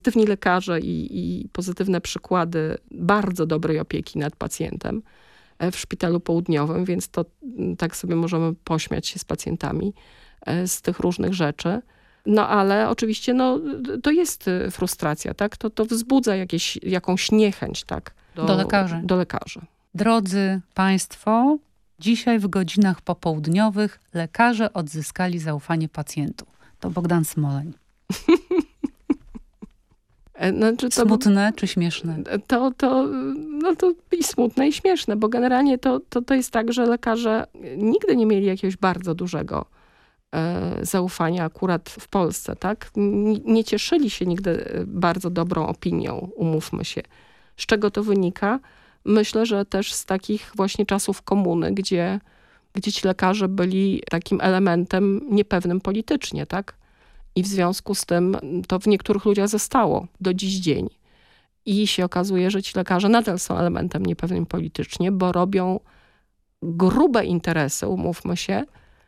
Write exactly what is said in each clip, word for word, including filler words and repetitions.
Pozytywni lekarze i, i pozytywne przykłady bardzo dobrej opieki nad pacjentem w szpitalu południowym, więc to tak sobie możemy pośmiać się z pacjentami z tych różnych rzeczy. No ale oczywiście no, to jest frustracja, tak? To, to wzbudza jakieś, jakąś niechęć, tak? Do, do lekarzy. Do lekarzy. Drodzy państwo, dzisiaj w godzinach popołudniowych lekarze odzyskali zaufanie pacjentów. To Bogdan Smoleń. Znaczy to, smutne czy śmieszne? To, to, no to i smutne i śmieszne, bo generalnie to, to, to jest tak, że lekarze nigdy nie mieli jakiegoś bardzo dużego e, zaufania akurat w Polsce, tak? Nie, nie cieszyli się nigdy bardzo dobrą opinią, umówmy się. Z czego to wynika? Myślę, że też z takich właśnie czasów komuny, gdzie, gdzie ci lekarze byli takim elementem niepewnym politycznie, tak? I w związku z tym to w niektórych ludziach zostało do dziś dzień. I się okazuje, że ci lekarze nadal są elementem niepewnym politycznie, bo robią grube interesy, umówmy się,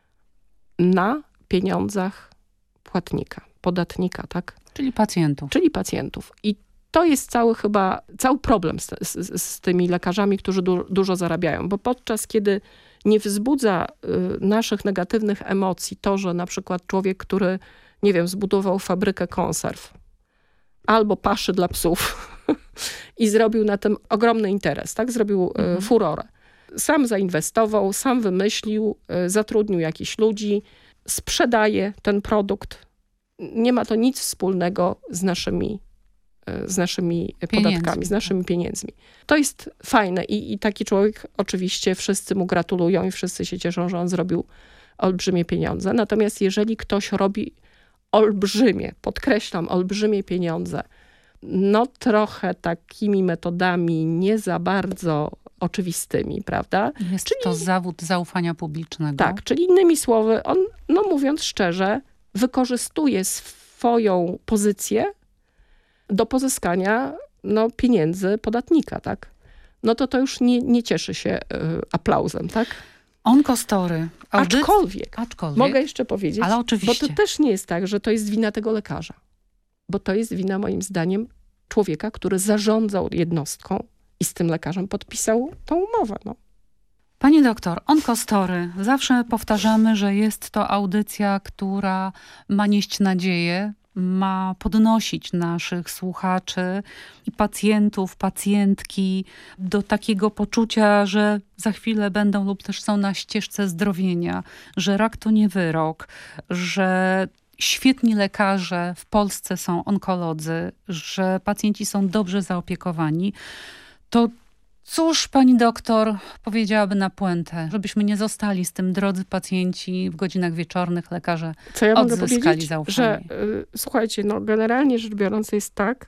na pieniądzach płatnika, podatnika, tak? Czyli pacjentów. Czyli pacjentów. I to jest cały chyba, cały problem z, z, z tymi lekarzami, którzy du, dużo zarabiają, bo podczas kiedy nie wzbudza y, naszych negatywnych emocji to, że na przykład człowiek, który nie wiem, zbudował fabrykę konserw albo paszy dla psów i zrobił na tym ogromny interes, tak? Zrobił mhm. furorę. Sam zainwestował, sam wymyślił, zatrudnił jakichś ludzi, sprzedaje ten produkt. Nie ma to nic wspólnego z naszymi, z naszymi podatkami, z naszymi pieniędzmi. To jest fajne i, i taki człowiek oczywiście wszyscy mu gratulują i wszyscy się cieszą, że on zrobił olbrzymie pieniądze. Natomiast jeżeli ktoś robi olbrzymie, podkreślam, olbrzymie pieniądze, no trochę takimi metodami nie za bardzo oczywistymi, prawda? Jest czyli, to zawód zaufania publicznego. Tak, czyli innymi słowy, on, no mówiąc szczerze, wykorzystuje swoją pozycję do pozyskania no, pieniędzy podatnika, tak? No to to już nie, nie cieszy się y, aplauzem, tak? Onkostory. Audyc... Aczkolwiek, Aczkolwiek, mogę jeszcze powiedzieć, ale oczywiście. Bo to też nie jest tak, że to jest wina tego lekarza. Bo to jest wina moim zdaniem człowieka, który zarządzał jednostką i z tym lekarzem podpisał tą umowę. No. Pani doktor, Onkostory. Zawsze powtarzamy, że jest to audycja, która ma nieść nadzieję, ma podnosić naszych słuchaczy i pacjentów, pacjentki do takiego poczucia, że za chwilę będą lub też są na ścieżce zdrowienia, że rak to nie wyrok, że świetni lekarze w Polsce są onkolodzy, że pacjenci są dobrze zaopiekowani. To cóż pani doktor powiedziałaby na puentę, żebyśmy nie zostali z tym, drodzy pacjenci, w godzinach wieczornych lekarze Co ja mogę odzyskali powiedzieć, zaufanie? że y, słuchajcie, no generalnie rzecz biorąc jest tak,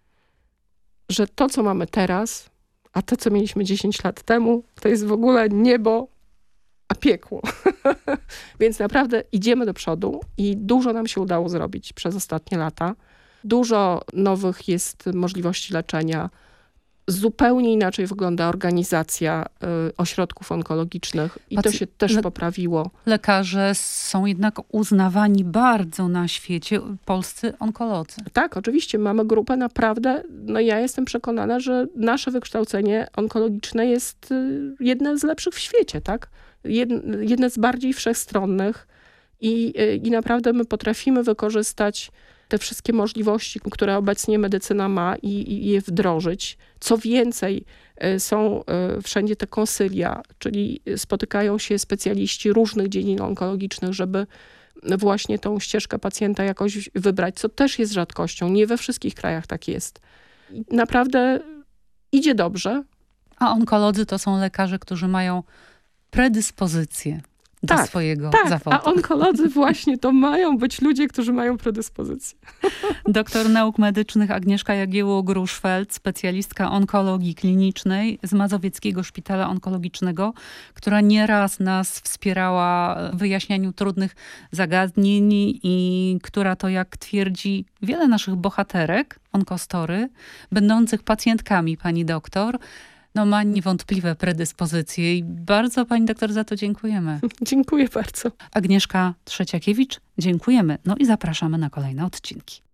że to, co mamy teraz, a to, co mieliśmy dziesięć lat temu, to jest w ogóle niebo, a piekło. Więc naprawdę idziemy do przodu i dużo nam się udało zrobić przez ostatnie lata. Dużo nowych jest możliwości leczenia. Zupełnie inaczej wygląda organizacja y, ośrodków onkologicznych i Pacy- to się też le- poprawiło. Lekarze są jednak uznawani bardzo na świecie, polscy onkolodzy. Tak, oczywiście. Mamy grupę naprawdę, no ja jestem przekonana, że nasze wykształcenie onkologiczne jest y, jedne z lepszych w świecie, tak? Jedne, jedne z bardziej wszechstronnych i, y, i naprawdę my potrafimy wykorzystać te wszystkie możliwości, które obecnie medycyna ma i, i je wdrożyć. Co więcej, są wszędzie te konsylia, czyli spotykają się specjaliści różnych dziedzin onkologicznych, żeby właśnie tą ścieżkę pacjenta jakoś wybrać, co też jest rzadkością. Nie we wszystkich krajach tak jest. I naprawdę idzie dobrze. A onkolodzy to są lekarze, którzy mają predyspozycję do tak, swojego tak, zawodu. A onkolodzy właśnie to mają być ludzie, którzy mają predyspozycję. Doktor nauk medycznych Agnieszka Jagiełło-Gruszfeld, specjalistka onkologii klinicznej z Mazowieckiego Szpitala Onkologicznego, która nieraz nas wspierała w wyjaśnianiu trudnych zagadnień i która to, jak twierdzi wiele naszych bohaterek, onkostory, będących pacjentkami pani doktor, no ma niewątpliwe predyspozycje i bardzo pani doktor za to dziękujemy. Dziękuję bardzo. Agnieszka Trzeciakiewicz, dziękujemy. No i zapraszamy na kolejne odcinki.